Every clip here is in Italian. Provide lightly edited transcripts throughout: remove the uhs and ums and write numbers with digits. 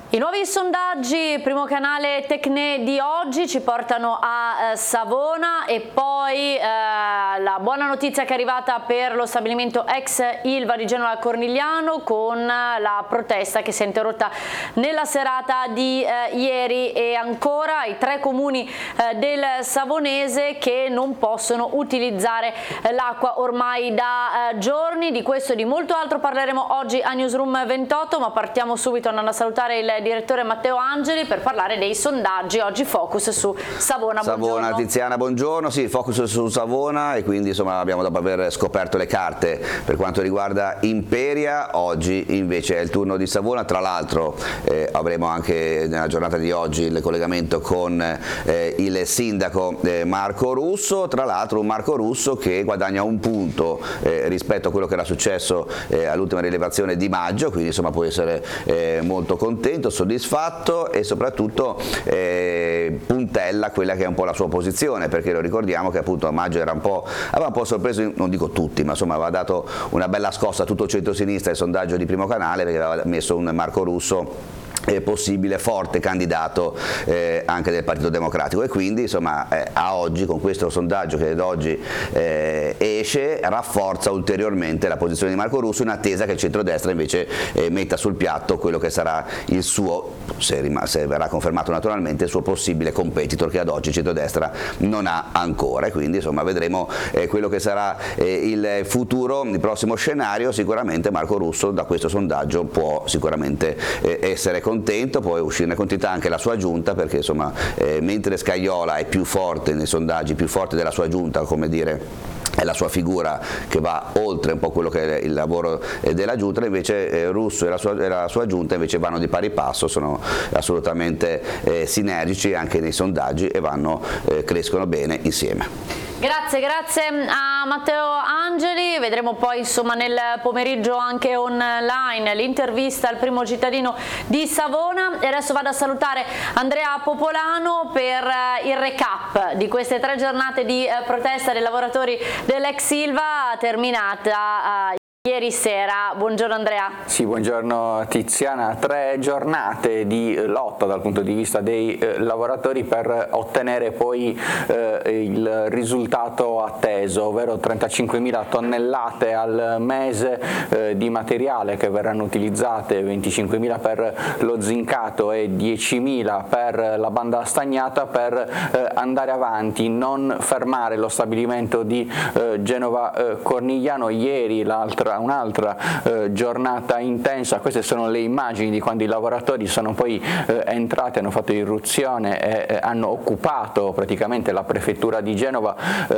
I nuovi sondaggi, primo canale Tecne di oggi, ci portano a Savona e poi la buona notizia che è arrivata per lo stabilimento ex Ilva di Genova Cornigliano con la protesta che si è interrotta nella serata di ieri, e ancora i 3 comuni del Savonese che non possono utilizzare l'acqua ormai da giorni. Di questo e di molto altro parleremo oggi a Newsroom 28, ma partiamo subito andando a salutare il direttore Matteo Angeli per parlare dei sondaggi. Oggi focus su Savona. Savona, Tiziana, buongiorno. Sì, focus su Savona, e quindi insomma abbiamo, dopo aver scoperto le carte per quanto riguarda Imperia, oggi invece è il turno di Savona. Tra l'altro avremo anche nella giornata di oggi il collegamento con il sindaco Marco Russo, tra l'altro un Marco Russo che guadagna un punto rispetto a quello che era successo all'ultima rilevazione di maggio, quindi insomma può essere molto contento, soddisfatto, e soprattutto puntella quella che è un po' la sua posizione, perché lo ricordiamo che appunto a maggio aveva un po' sorpreso, non dico tutti, ma insomma aveva dato una bella scossa a tutto il centro-sinistra il sondaggio di Primo Canale, perché aveva messo un Marco Russo possibile forte candidato anche del Partito Democratico, e quindi insomma a oggi, con questo sondaggio che ad oggi esce, rafforza ulteriormente la posizione di Marco Russo, in attesa che il centrodestra invece metta sul piatto quello che sarà il suo, se verrà confermato naturalmente, il suo possibile competitor, che ad oggi il centrodestra non ha ancora, e quindi insomma vedremo quello che sarà il futuro, il prossimo scenario. Sicuramente Marco Russo da questo sondaggio può sicuramente essere contento, può uscirne contenta anche la sua giunta, perché insomma mentre Scajola è più forte nei sondaggi, più forte della sua giunta, come dire, è la sua figura che va oltre un po' quello che è il lavoro della giunta, invece Russo e la sua giunta invece vanno di pari passo, sono assolutamente sinergici anche nei sondaggi e crescono bene insieme. Grazie a Matteo Angeli. Vedremo poi insomma nel pomeriggio anche online l'intervista al primo cittadino di Savona, e adesso vado a salutare Andrea Popolano per il recap di queste 3 giornate di protesta dei lavoratori dell'ex Ilva terminata ieri sera. Buongiorno Andrea. Sì, buongiorno Tiziana. 3 giornate di lotta dal punto di vista dei lavoratori per ottenere poi il risultato atteso, ovvero 35.000 tonnellate al mese di materiale che verranno utilizzate, 25.000 per lo zincato e 10.000 per la banda stagnata, per andare avanti, non fermare lo stabilimento di Genova Cornigliano. Ieri un'altra giornata intensa. Queste sono le immagini di quando i lavoratori sono poi entrati, hanno fatto irruzione e hanno occupato praticamente la prefettura di Genova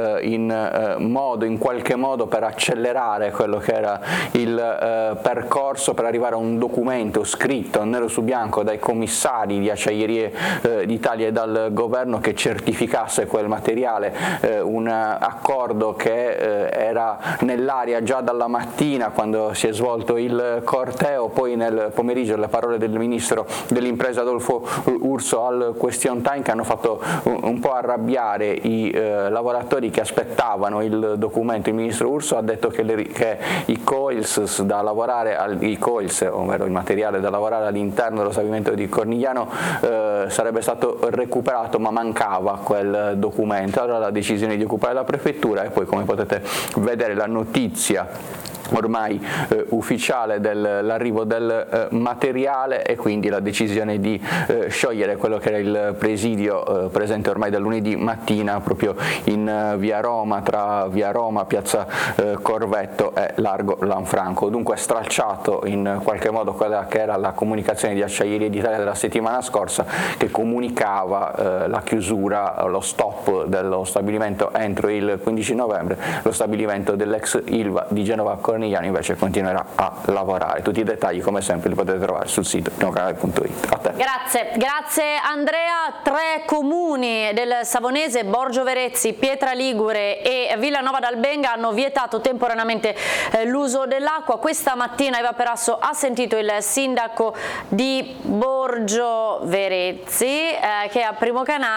in qualche modo per accelerare quello che era il percorso per arrivare a un documento scritto nero su bianco dai commissari di Acciaierie d'Italia e dal governo che certificasse quel materiale, un accordo che era nell'aria già dalla mattina quando si è svolto il corteo. Poi nel pomeriggio le parole del ministro dell'impresa Adolfo Urso al question time, che hanno fatto un po' arrabbiare i lavoratori che aspettavano il documento. Il ministro Urso ha detto che i coils da lavorare, ovvero il materiale da lavorare all'interno dello stabilimento di Cornigliano sarebbe stato recuperato, ma mancava quel documento. Allora la decisione di occupare la prefettura, e poi, come potete vedere, la notizia ormai ufficiale dell'arrivo del materiale, e quindi la decisione di sciogliere quello che era il presidio presente ormai da lunedì mattina proprio in via Roma, tra via Roma, piazza Corvetto e largo Lanfranco. Dunque stralciato in qualche modo quella che era la comunicazione di Acciaierie d'Italia della settimana scorsa, che comunicava la chiusura, lo stop dello stabilimento entro il 15 novembre. Lo stabilimento dell'ex Ilva di Genova Cornigliano invece continuerà a lavorare. Tutti i dettagli come sempre li potete trovare sul sito primocanale.it. A te. Grazie Andrea. 3 comuni del Savonese, Borgio Verezzi, Pietra Ligure e Villanova d'Albenga, hanno vietato temporaneamente l'uso dell'acqua. Questa mattina Eva Perasso ha sentito il sindaco di Borgio Verezzi che a Primo Canale